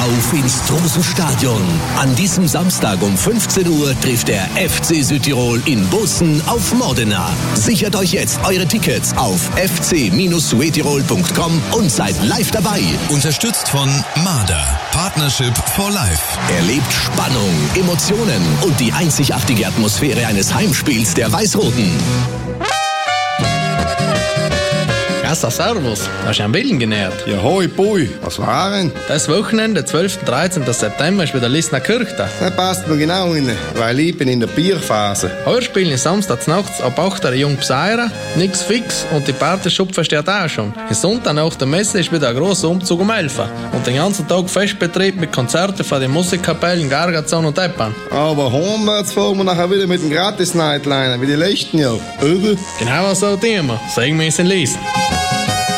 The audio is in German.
Auf ins Trosenstadion. An diesem Samstag um 15 Uhr trifft der FC Südtirol in Bussen auf Modena. Sichert euch jetzt eure Tickets auf fc-suetirol.com und seid live dabei. Unterstützt von Marder. Partnership for Life. Erlebt Spannung, Emotionen und die einzigartige Atmosphäre eines Heimspiels der Weiß-Roten. Grassa, servus. Hast du einen Willen genährt? Ja, hoi, Bui. Was war denn? Das Wochenende, 12. und 13. September, ist wieder Lissner Kirche da. Das passt mir genau rein, weil ich bin in der Bierphase. Heuer spielen wir samstags nachts ab 8 Uhr Jung Pseira, nix fix und die Partyschupfe steht auch schon. Am Sonntag nach der Messe ist wieder ein grosser Umzug um 11 Uhr. Und den ganzen Tag Festbetrieb mit Konzerten von den Musikkapellen Gargazon und Eppan. Aber heimwärts fahren wir nachher wieder mit dem Gratis-Nightliner, wie die letzten Jahre, oder? Genau so tun wir. Sagen wir es in Lies.